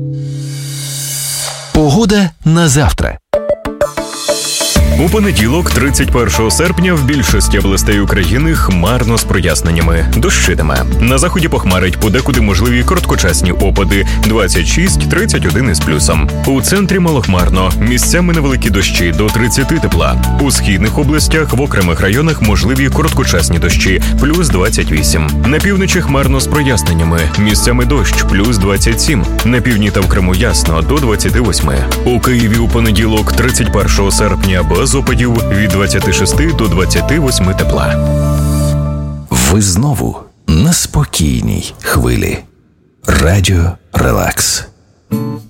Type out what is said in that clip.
Погода на завтра. У понеділок, 31 серпня, в більшості областей України хмарно з проясненнями. Дощитиме. На заході похмарить, подекуди можливі короткочасні опади. 26-31 із плюсом. У центрі малохмарно. Місцями невеликі дощі до 30 тепла. У східних областях в окремих районах можливі короткочасні дощі. Плюс 28. На півночі хмарно з проясненнями. Місцями дощ. Плюс 27. На півдні та в Криму ясно. До 28. У Києві у понеділок, 31 серпня, без опадів від 26 до 28 тепла. Ви знову на спокійній хвилі. Радіо Релакс.